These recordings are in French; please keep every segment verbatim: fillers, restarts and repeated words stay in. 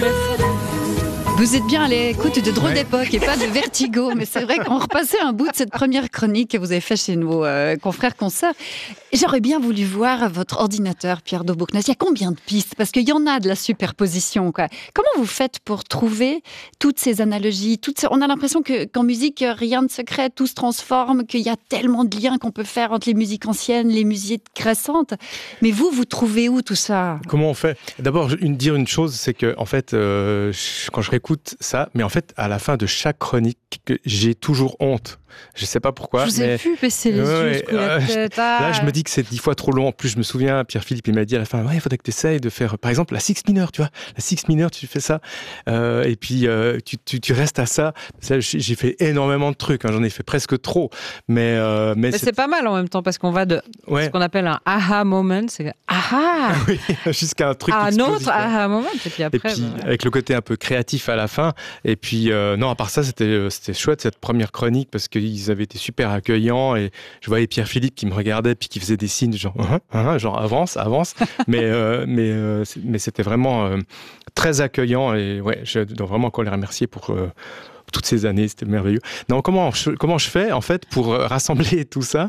Vous êtes bien à l'écoute de Drôle d'époque et pas de Vertigo, mais c'est vrai qu'on repassait un bout de cette première chronique que vous avez fait chez nos euh, confrères consoeurs. J'aurais bien voulu voir votre ordinateur, Pierre Dauboucnas. Il y a combien de pistes? Parce qu'il y en a de la superposition, quoi. Comment vous faites pour trouver toutes ces analogies toutes ces... On a l'impression que, qu'en musique, rien ne se crée, tout se transforme, qu'il y a tellement de liens qu'on peut faire entre les musiques anciennes, les musiques récentes. Mais vous, vous trouvez où tout ça? Comment on fait? D'abord, une, dire une chose, c'est que, en fait, euh, quand je réécoute ça, mais en fait, à la fin de chaque chronique, j'ai toujours honte. Je sais pas pourquoi. Je vous mais... ai vu baisser les ouais, yeux jusqu'à la tête. Ah. Là, je me dis que c'est dix fois trop long. En plus, je me souviens, Pierre-Philippe, il m'a dit à la fin, ouais, il faudrait que tu essayes de faire, par exemple, la six mineur, tu vois. La six mineur, tu fais ça. Euh, et puis, euh, tu, tu, tu restes à ça. ça. J'ai fait énormément de trucs. Hein, j'en ai fait presque trop. Mais, euh, mais, mais c'est... c'est pas mal en même temps, parce qu'on va de ouais. ce qu'on appelle un aha moment. C'est aha! Oui, jusqu'à un truc à un autre aha moment. Et puis après. Et puis, bah... avec le côté un peu créatif à la fin. Et puis, euh, non, à part ça, c'était, c'était chouette, cette première chronique, parce qu'ils avaient été super accueillant et je voyais Pierre-Philippe qui me regardait puis qui faisait des signes genre hein, hein, genre avance avance mais euh, mais euh, mais c'était vraiment euh, très accueillant et ouais je dois vraiment encore les remercier pour euh, toutes ces années, c'était merveilleux. Non, comment je, comment je fais en fait pour rassembler tout ça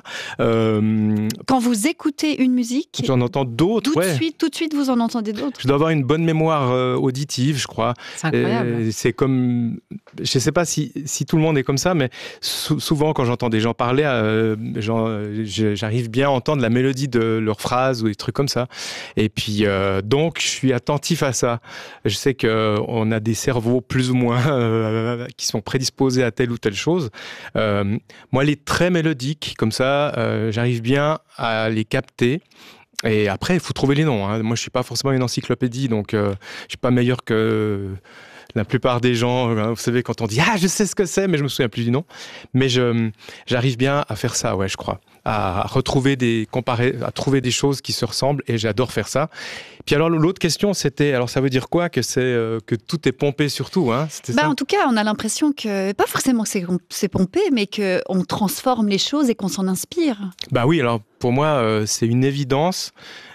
euh... Quand vous écoutez une musique, j'en entends d'autres. Tout ouais. de suite, tout de suite, vous en entendez d'autres. Je dois avoir une bonne mémoire euh, auditive, je crois. C'est incroyable. Et c'est comme, je sais pas si si tout le monde est comme ça, mais sou- souvent quand j'entends des gens parler, euh, genre, j'arrive bien à entendre la mélodie de leurs phrases ou des trucs comme ça. Et puis euh, donc je suis attentif à ça. Je sais que on a des cerveaux plus ou moins euh, qui sont prédisposés à telle ou telle chose. Euh, moi, les très mélodiques, comme ça, euh, j'arrive bien à les capter. Et après, il faut trouver les noms. Hein. Moi, je ne suis pas forcément une encyclopédie, donc euh, je ne suis pas meilleur que la plupart des gens. Hein. Vous savez, quand on dit « Ah, je sais ce que c'est », mais je ne me souviens plus du nom. Mais je, j'arrive bien à faire ça, ouais, je crois. À retrouver des, comparer, à trouver des choses qui se ressemblent, et j'adore faire ça. Puis alors, l'autre question, c'était, alors ça veut dire quoi? Que c'est, euh, que tout est pompé sur tout, hein? C'était bah, ça? En tout cas, on a l'impression que, pas forcément que c'est, c'est pompé, mais qu'on transforme les choses et qu'on s'en inspire. Bah oui, alors pour moi, euh, c'est une évidence.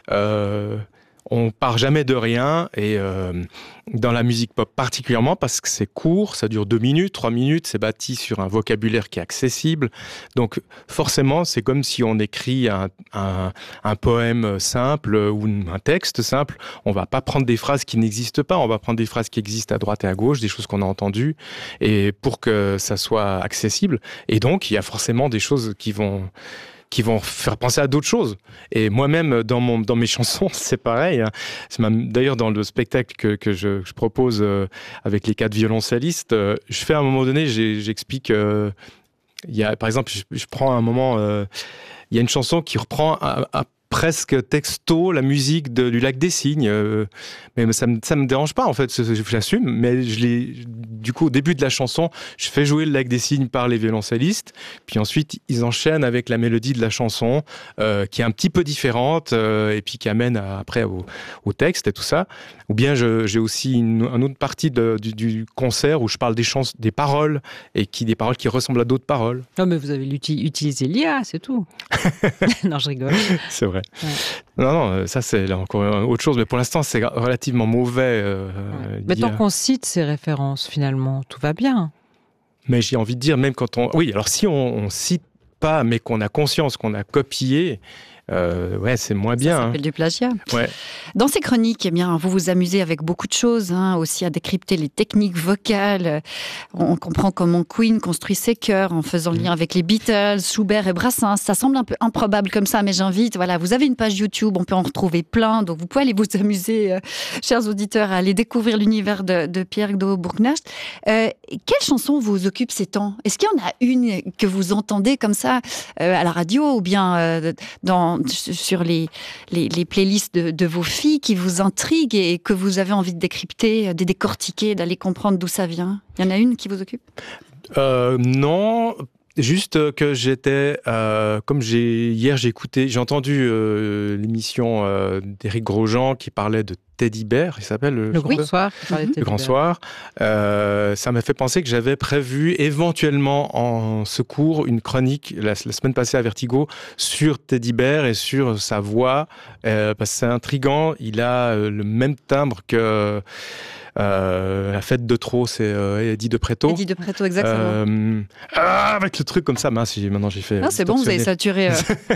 Euh, on part jamais de rien, et euh, dans la musique pop particulièrement, parce que c'est court, ça dure deux minutes, trois minutes, c'est bâti sur un vocabulaire qui est accessible. Donc forcément, c'est comme si on écrit un, un, un poème simple ou un texte simple. On va pas prendre des phrases qui n'existent pas, on va prendre des phrases qui existent à droite et à gauche, des choses qu'on a entendues, et pour que ça soit accessible. Et donc, il y a forcément des choses qui vont... qui vont faire penser à d'autres choses. Et moi-même, dans, mon, dans mes chansons, c'est pareil. Hein. C'est même, d'ailleurs, dans le spectacle que, que je, je propose euh, avec les quatre violoncellistes, euh, je fais à un moment donné, j'ai, j'explique... Euh, il y a, par exemple, je, je prends un moment... Euh, il y a une chanson qui reprend à, à presque texto la musique de, du Lac des Cygnes. Euh, mais ça me, ça me dérange pas, en fait, j'assume. Mais je l'ai, du coup, au début de la chanson, je fais jouer le Lac des Cygnes par les violoncellistes. Puis ensuite, ils enchaînent avec la mélodie de la chanson, euh, qui est un petit peu différente, euh, et puis qui amène à, après au, au texte et tout ça. Ou bien je, j'ai aussi une, une autre partie de, du, du concert où je parle des, chans- des paroles, et qui, des paroles qui ressemblent à d'autres paroles. Non, mais vous avez utilisé l'I A, c'est tout. Non, je rigole. C'est vrai. Ouais. Non, non, ça c'est là encore autre chose, mais pour l'instant c'est relativement mauvais. Euh, ouais. Mais tant qu'on cite ces références, finalement, tout va bien. Mais j'ai envie de dire, même quand on... Oui, alors si on, on cite pas, mais qu'on a conscience qu'on a copié... Euh, ouais, c'est moins bien. Ça s'appelle hein. du plagiat. Ouais. Dans ces chroniques, eh bien, vous vous amusez avec beaucoup de choses, hein, aussi à décrypter les techniques vocales. On comprend comment Queen construit ses chœurs en faisant le lien avec les Beatles, Schubert et Brassens. Ça semble un peu improbable comme ça, mais j'invite. Voilà, vous avez une page YouTube, on peut en retrouver plein, donc vous pouvez aller vous amuser, euh, chers auditeurs, à aller découvrir l'univers de, de Pierre Dauboucnas. Euh, quelle chanson vous occupe ces temps? Est-ce qu'il y en a une que vous entendez comme ça euh, à la radio ou bien euh, dans sur les, les, les playlists de, de vos filles qui vous intriguent et que vous avez envie de décrypter, de décortiquer, d'aller comprendre d'où ça vient? Il y en a une qui vous occupe? euh, Non, juste que j'étais... Euh, comme j'ai, hier, j'ai écouté, j'ai entendu euh, l'émission euh, d'Éric Grosjean qui parlait de Teddy Bear, il s'appelle le, le Grand Soir. Mmh. Le Grand Soir. Euh, ça m'a fait penser que j'avais prévu éventuellement en secours une chronique la, la semaine passée à Vertigo sur Teddy Bear et sur sa voix, euh, parce que c'est intriguant. Il a euh, le même timbre que Euh, la fête de trop, c'est euh, Eddie de Pretto. Eddie de Pretto, exactement. Euh, ah, avec le truc comme ça, mince, maintenant j'ai fait. Ah, c'est bon, vous avez saturé. Euh...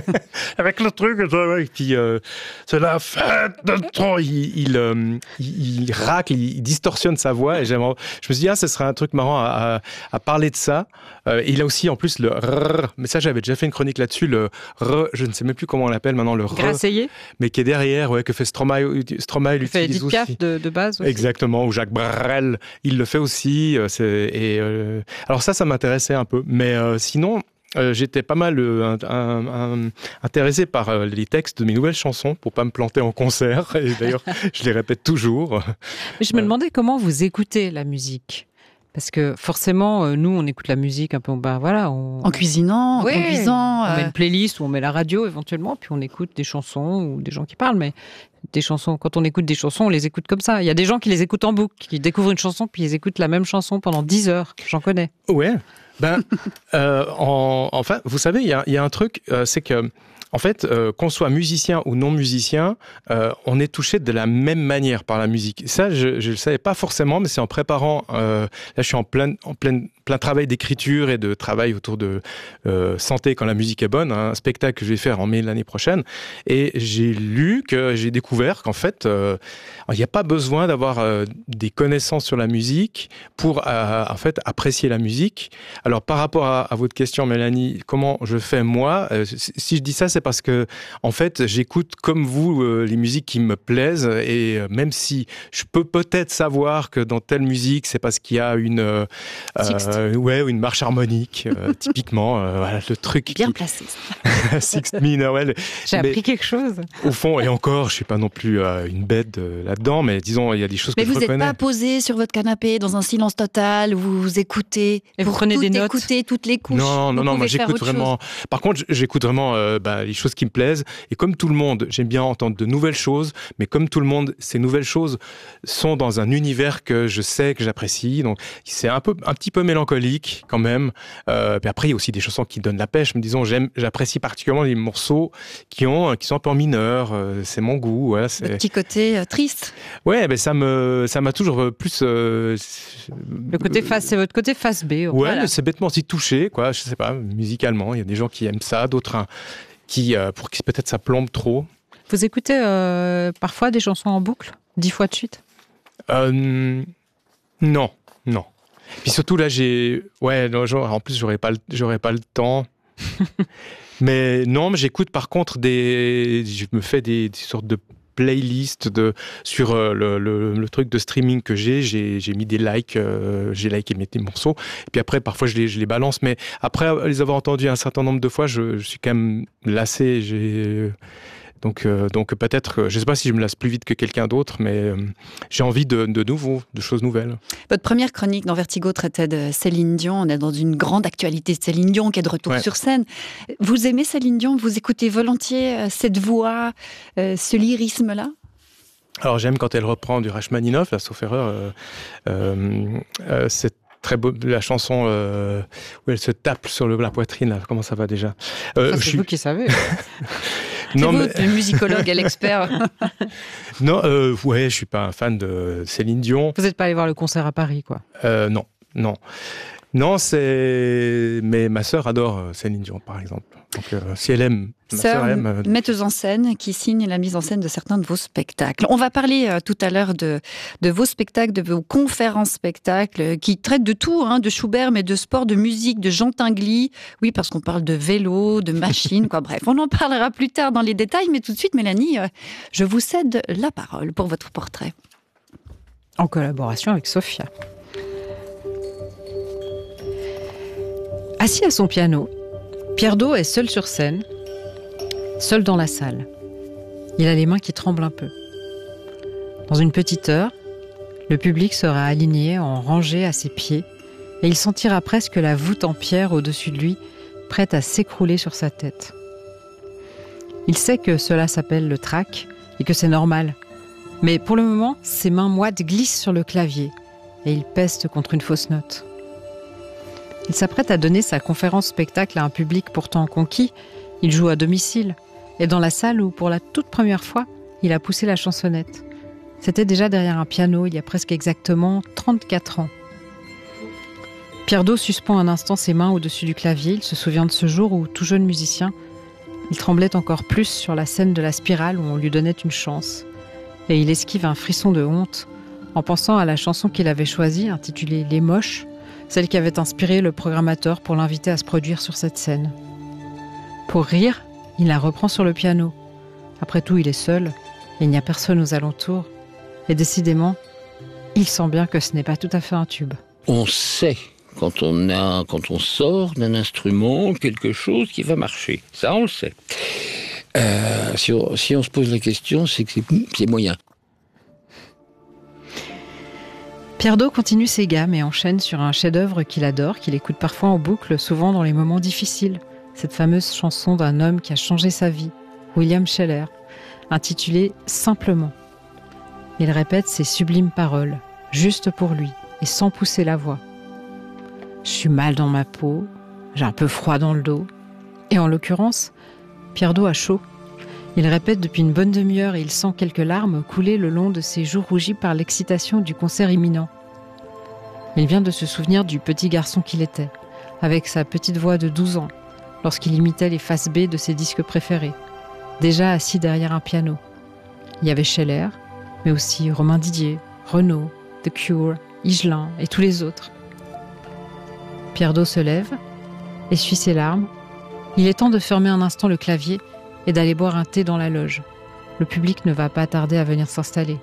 avec le truc, et puis euh, c'est la fête de trop. Il, il, euh, il, il racle, il, il distorsionne sa voix. Et je me suis dit, ah, ce serait un truc marrant à, à, à parler de ça. Euh, et il a aussi en plus le rrr, mais ça j'avais déjà fait une chronique là-dessus, le rrr, je ne sais même plus comment on l'appelle maintenant, le rrr. Grasseillé. Mais qui est derrière, ouais, que fait Stromae, Stromae l'utilise fait Edith Piaf de, de base aussi. Exactement, ou Jacques Brel, il le fait aussi. C'est, et, euh, alors ça, ça m'intéressait un peu. Mais euh, sinon, euh, j'étais pas mal euh, un, un, un, intéressé par euh, les textes de mes nouvelles chansons pour pas me planter en concert. Et d'ailleurs, je les répète toujours. Mais je me demandais comment vous écoutez la musique. Parce que forcément, euh, nous, on écoute la musique un peu, ben voilà, on... en cuisinant, ouais, en conduisant. On euh... met une playlist ou on met la radio éventuellement, puis on écoute des chansons ou des gens qui parlent. Mais des chansons, quand on écoute des chansons, on les écoute comme ça. Il y a des gens qui les écoutent en boucle, qui découvrent une chanson, puis ils écoutent la même chanson pendant dix heures. J'en connais. Ouais. Ben, euh, en, enfin, vous savez, il y, y a un truc, euh, c'est que en fait, euh, qu'on soit musicien ou non musicien, euh, on est touché de la même manière par la musique. Ça, je ne le savais pas forcément, mais c'est en préparant. Euh, là, je suis en plein, en plein, plein travail d'écriture et de travail autour de euh, santé quand la musique est bonne, hein, un spectacle que je vais faire en mai l'année prochaine. Et j'ai lu que j'ai découvert qu'en fait, euh, il n'y a pas besoin d'avoir euh, des connaissances sur la musique pour euh, en fait apprécier la musique. Alors, par rapport à, à votre question, Mélanie, comment je fais moi euh, si je dis ça, c'est parce que, en fait, j'écoute comme vous euh, les musiques qui me plaisent et euh, même si je peux peut-être savoir que dans telle musique, c'est parce qu'il y a une, euh, euh, ouais, une marche harmonique, euh, typiquement, euh, voilà, le truc. Bien qui... placé. Sixth minor, ouais. J'ai mais, appris quelque chose. Au fond, et encore, je suis pas non plus euh, une bête euh, là-dedans, mais disons, il y a des choses mais que je reconnais. Mais vous n'êtes pas posé sur votre canapé dans un silence total, vous, vous écoutez, et vous prenez des notes. Écoutez toutes les couches. Non, non, non, moi j'écoute vraiment. Chose. Par contre, j'écoute vraiment euh, bah, les choses qui me plaisent. Et comme tout le monde, j'aime bien entendre de nouvelles choses, mais comme tout le monde, ces nouvelles choses sont dans un univers que je sais, que j'apprécie. Donc, c'est un peu, un petit peu mélancolique quand même. Euh, puis après, il y a aussi des chansons qui donnent la pêche. Mais disons, j'aime, j'apprécie particulièrement les morceaux qui ont, qui sont un peu en mineur. Euh, c'est mon goût. Voilà, c'est... Le petit côté euh, triste. Ouais, ben ça me, ça m'a toujours plus. Euh, Le côté face, c'est votre côté face B. Ouais, voilà. C'est bêtement aussi touché, quoi. Je sais pas, musicalement, il y a des gens qui aiment ça, d'autres hein, qui, euh, pour qui peut-être ça plombe trop. Vous écoutez euh, parfois des chansons en boucle, dix fois de suite euh, Non, non. Puis surtout là, j'ai, ouais, non, genre, en plus j'aurais pas, le... j'aurais pas le temps. Mais non, mais j'écoute par contre des, je me fais des, des sortes de playlist de, sur euh, le, le, le truc de streaming que j'ai, j'ai, j'ai mis des likes, euh, j'ai liké mes, mes morceaux, et puis après, parfois, je les, je les balance, mais après les avoir entendus un certain nombre de fois, je, je suis quand même lassé, j'ai... Donc, euh, donc peut-être, je ne sais pas si je me lasse plus vite que quelqu'un d'autre, mais euh, j'ai envie de, de nouveau, de choses nouvelles. Votre première chronique dans Vertigo traitait de Céline Dion. On est dans une grande actualité de Céline Dion qui est de retour ouais. sur scène. Vous aimez Céline Dion? Vous écoutez volontiers cette voix, euh, ce lyrisme-là? Alors j'aime quand elle reprend du Rachmaninoff, là, sauf erreur. Euh, euh, euh, c'est très beau, la chanson euh, où elle se tape sur le, la poitrine. Là. Comment ça va déjà euh, ça, C'est je... vous qui savez. Non, c'est vous, mais... le musicologue et l'expert. Non, euh, ouais, je suis pas un fan de Céline Dion. Vous n'êtes pas allé voir le concert à Paris, quoi euh, Non, non. Non, c'est... Mais ma sœur adore Céline Dion, par exemple. Donc, euh, si elle aime... Ma sœur, sœur aime... metteuse en scène, qui signe la mise en scène de certains de vos spectacles. On va parler euh, tout à l'heure de, de vos spectacles, de vos conférences-spectacles, euh, qui traitent de tout, hein, de Schubert, mais de sport, de musique, de Jean Tinguely. Oui, parce qu'on parle de vélo, de machines, quoi. Bref, on en parlera plus tard dans les détails, mais tout de suite, Mélanie, euh, je vous cède la parole pour votre portrait. En collaboration avec Sophia. Assis à son piano, Pierre Dault est seul sur scène, seul dans la salle. Il a les mains qui tremblent un peu. Dans une petite heure, le public sera aligné en rangée à ses pieds et il sentira presque la voûte en pierre au-dessus de lui, prête à s'écrouler sur sa tête. Il sait que cela s'appelle le trac et que c'est normal. Mais pour le moment, ses mains moites glissent sur le clavier et il peste contre une fausse note. Il s'apprête à donner sa conférence-spectacle à un public pourtant conquis. Il joue à domicile et dans la salle où, pour la toute première fois, il a poussé la chansonnette. C'était déjà derrière un piano il y a presque exactement trente-quatre ans. Pierre Dault suspend un instant ses mains au-dessus du clavier. Il se souvient de ce jour où, tout jeune musicien, il tremblait encore plus sur la scène de la Spirale où on lui donnait une chance. Et il esquive un frisson de honte en pensant à la chanson qu'il avait choisie, intitulée « Les Moches », celle qui avait inspiré le programmateur pour l'inviter à se produire sur cette scène. Pour rire, il la reprend sur le piano. Après tout, il est seul, et il n'y a personne aux alentours. Et décidément, il sent bien que ce n'est pas tout à fait un tube. On sait, quand on, a, quand on sort d'un instrument, quelque chose qui va marcher. Ça, on le sait. Euh, si, on, si on se pose la question, c'est que c'est, c'est moyen. Pierre Dault continue ses gammes et enchaîne sur un chef-d'œuvre qu'il adore, qu'il écoute parfois en boucle, souvent dans les moments difficiles. Cette fameuse chanson d'un homme qui a changé sa vie, William Scheller, intitulée « Simplement ». Il répète ces sublimes paroles, juste pour lui, et sans pousser la voix. « Je suis mal dans ma peau, j'ai un peu froid dans le dos. » Et en l'occurrence, Pierre Dault a chaud. Il répète depuis une bonne demi-heure et il sent quelques larmes couler le long de ses joues rougies par l'excitation du concert imminent. Il vient de se souvenir du petit garçon qu'il était, avec sa petite voix de douze ans, lorsqu'il imitait les faces B de ses disques préférés, déjà assis derrière un piano. Il y avait Scheller, mais aussi Romain Didier, Renaud, The Cure, Higelin et tous les autres. Pierre Dault se lève, essuie ses larmes. Il est temps de fermer un instant le clavier et d'aller boire un thé dans la loge. Le public ne va pas tarder à venir s'installer.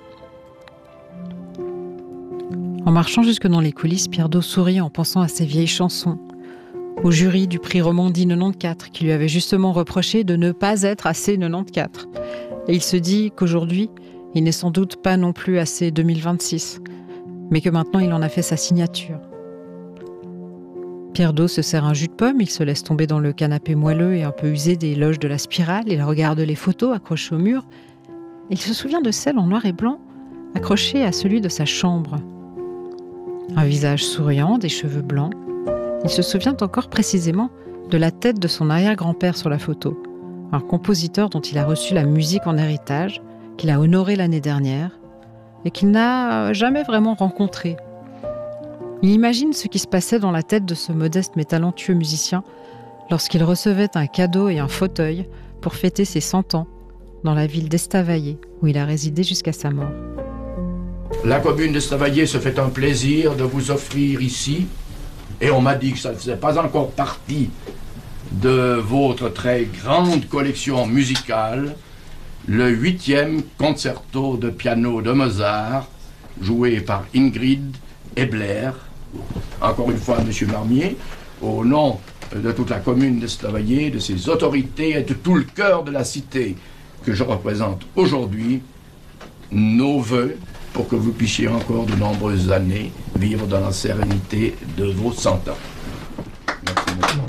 En marchant jusque dans les coulisses, Pierre Dault sourit en pensant à ses vieilles chansons, au jury du prix Romandie quatre-vingt-quatorze qui lui avait justement reproché de ne pas être assez quatre-vingt-quatorze. Et il se dit qu'aujourd'hui, il n'est sans doute pas non plus assez deux mille vingt-six, mais que maintenant il en a fait sa signature. Pierre Dault se sert un jus de pomme, il se laisse tomber dans le canapé moelleux et un peu usé des loges de la Spirale, il regarde les photos accrochées au mur, et il se souvient de celles en noir et blanc accrochées à celui de sa chambre. Un visage souriant, des cheveux blancs. Il se souvient encore précisément de la tête de son arrière-grand-père sur la photo, un compositeur dont il a reçu la musique en héritage, qu'il a honoré l'année dernière, et qu'il n'a jamais vraiment rencontré. Il imagine ce qui se passait dans la tête de ce modeste mais talentueux musicien lorsqu'il recevait un cadeau et un fauteuil pour fêter ses cent ans dans la ville d'Estavayer, où il a résidé jusqu'à sa mort. La commune d'Estavayer se fait un plaisir de vous offrir ici, et on m'a dit que ça ne faisait pas encore partie de votre très grande collection musicale, le huitième concerto de piano de Mozart, joué par Ingrid Ebler. Encore une fois, M. Marmier, au nom de toute la commune d'Estavayer, de ses autorités et de tout le cœur de la cité que je représente aujourd'hui, nos vœux pour que vous puissiez encore de nombreuses années vivre dans la sérénité de vos cent ans. Merci beaucoup.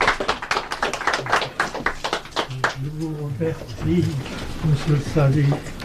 Je vous remercie, monsieur le Salut.